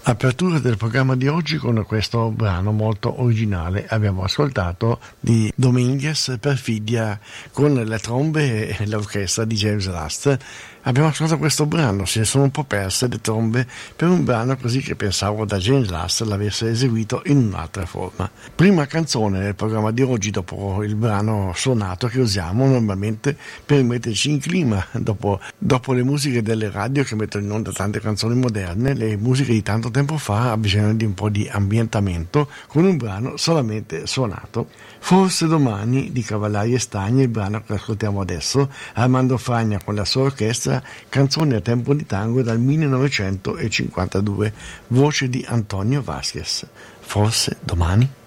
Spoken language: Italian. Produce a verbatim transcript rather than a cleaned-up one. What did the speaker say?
Apertura del programma di oggi con questo brano molto originale. Abbiamo ascoltato di Dominguez Perfidia con le trombe e l'orchestra di James Last. Abbiamo ascoltato questo brano, si sono un po' perse le trombe per un brano così che pensavo da James Last l'avesse eseguito in un'altra forma. Prima canzone del programma di oggi dopo il brano suonato che usiamo normalmente per metterci in clima dopo, dopo le musiche delle radio che mettono in onda tante canzoni moderne. Le musiche di tanto tempo fa ha bisogno di un po' di ambientamento con un brano solamente suonato. Forse domani di Cavallari e Stagni, il brano che ascoltiamo adesso, Armando Fragna con la sua orchestra, canzone a tempo di tango dal millenovecentocinquantadue, voce di Antonio Vasquez. Forse domani?